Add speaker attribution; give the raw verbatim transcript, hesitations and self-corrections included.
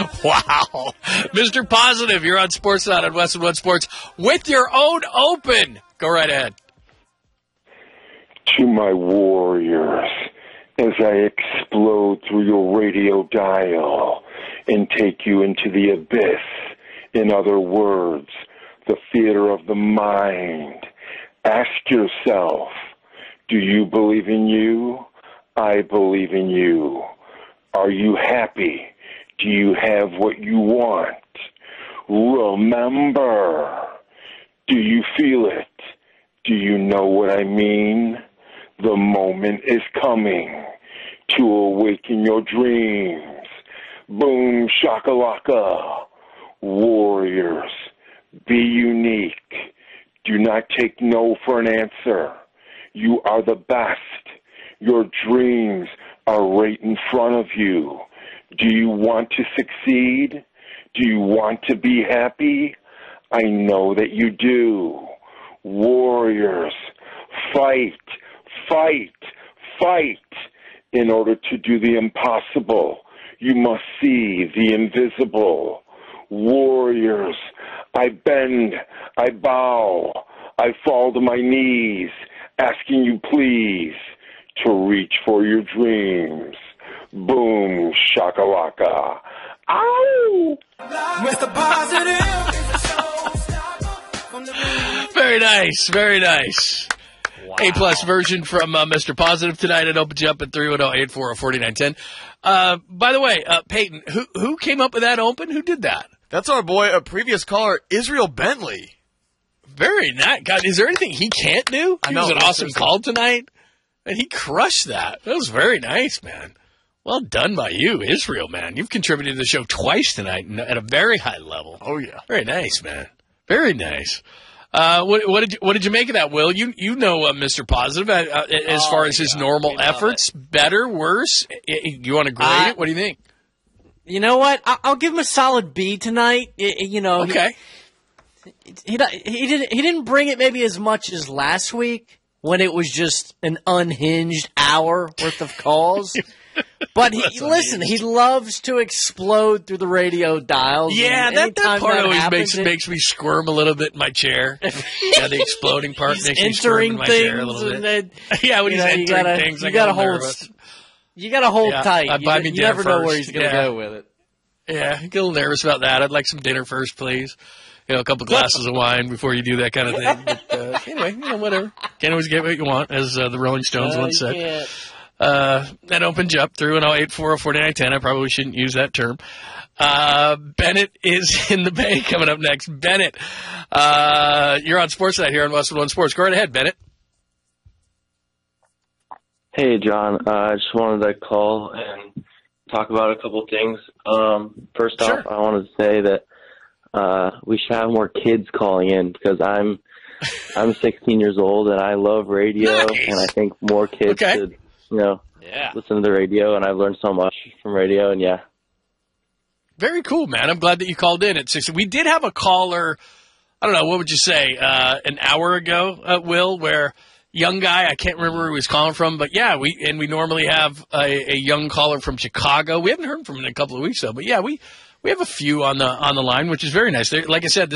Speaker 1: Wow. Mister Positive, you're on Sportsnet on Westwood One Sports with your own open. Go right ahead.
Speaker 2: To my warriors, as I explode through your radio dial and take you into the abyss, in other words, the theater of the mind, ask yourself, do you believe in you? I believe in you. Are you happy? Do you have what you want? Remember, do you feel it? Do you know what I mean? The moment is coming to awaken your dreams. Boom, shakalaka. Warriors, be unique. Do not take no for an answer. You are the best. Your dreams are right in front of you. Do you want to succeed? Do you want to be happy? I know that you do. Warriors, fight, fight, fight. In order to do the impossible, you must see the invisible. Warriors, I bend, I bow, I fall to my knees, asking you please to reach for your dreams. Boom, shakalaka. Ow!
Speaker 3: Mister Positive.
Speaker 1: Very nice, very nice.
Speaker 4: Wow.
Speaker 1: A-plus version from uh, Mister Positive tonight. It opens you up at three one zero, eight four zero, four nine one zero. Uh, by the way, uh, Peyton, who who came up with that open? Who did that?
Speaker 4: That's our boy, a previous caller, Israel Bentley.
Speaker 1: Very nice. God, is there anything he can't do?
Speaker 4: I
Speaker 1: He
Speaker 4: know,
Speaker 1: was an
Speaker 4: that's
Speaker 1: awesome
Speaker 4: just-
Speaker 1: call tonight. And he crushed that. That was very nice, man. Well done by you, Israel, man. You've contributed to the show twice tonight at a very high level.
Speaker 4: Oh, yeah.
Speaker 1: Very nice, man. Very nice. Uh, what, what did you, what did you make of that, Will? You you know uh, Mister Positive uh, uh, as
Speaker 5: Oh,
Speaker 1: far as his
Speaker 5: yeah,
Speaker 1: normal
Speaker 5: we love
Speaker 1: efforts, better, worse. I- I- You want to grade
Speaker 5: Uh,
Speaker 1: it? What do you think?
Speaker 5: You know what? I- I'll give him a solid B tonight. I- I- you know,
Speaker 1: Okay.
Speaker 5: he, he he didn't he didn't bring it maybe as much as last week when it was just an unhinged hour worth of calls. But he listen, he loves to explode through the radio dials.
Speaker 1: Yeah,
Speaker 5: and
Speaker 1: that, that
Speaker 5: anytime
Speaker 1: part always
Speaker 5: happens,
Speaker 1: makes
Speaker 5: it-
Speaker 1: makes me squirm a little bit in my chair. Yeah, the exploding part
Speaker 5: he's
Speaker 1: makes me squirm in
Speaker 5: entering
Speaker 1: my
Speaker 5: things
Speaker 1: chair a little
Speaker 5: and
Speaker 1: bit.
Speaker 5: then,
Speaker 1: Yeah, when
Speaker 5: you
Speaker 1: he's
Speaker 5: know, you
Speaker 1: entering
Speaker 5: gotta,
Speaker 1: things,
Speaker 5: you
Speaker 1: I get
Speaker 5: gotta
Speaker 1: a
Speaker 5: hold.
Speaker 1: little nervous.
Speaker 5: You gotta hold
Speaker 1: Yeah,
Speaker 5: tight.
Speaker 1: uh,
Speaker 5: You,
Speaker 1: buy me
Speaker 5: you
Speaker 1: dinner
Speaker 5: never know where
Speaker 1: first.
Speaker 5: he's gonna
Speaker 1: Yeah.
Speaker 5: go with it.
Speaker 1: Yeah, I get a little nervous about that. I'd like some dinner first, please. You know, a couple glasses of wine before you do that kind of thing. But uh, anyway, you know, whatever. Can't always get what you want, as uh, the Rolling Stones
Speaker 5: Uh,
Speaker 1: once said.
Speaker 5: yeah.
Speaker 1: Uh, that opens you up through an oh eight four oh, four nine one zero. I probably shouldn't use that term. Uh, Bennett is in the Bay coming up next. Bennett, uh, you're on Sportsnet here on Westwood One Sports. Go right ahead, Bennett.
Speaker 6: Hey, John. Uh, I just wanted to call and talk about a couple things. Um, first
Speaker 1: Sure.
Speaker 6: off, I wanted to say that uh, we should have more kids calling in because I'm I'm sixteen years old and I love radio,
Speaker 1: Nice.
Speaker 6: and I think more kids
Speaker 1: Okay.
Speaker 6: should, you know,
Speaker 5: Yeah.
Speaker 6: listen to the radio. And I've learned so much from radio, and yeah.
Speaker 1: Very cool, man. I'm glad that you called in at six. We did have a caller, I don't know, what would you say, uh, an hour ago, uh, Will, where young guy, I can't remember where he was calling from, but yeah, we and we normally have a, a young caller from Chicago. We haven't heard from him in a couple of weeks, though, but yeah, we, we have a few on the on the line, which is very nice. They're, like I said,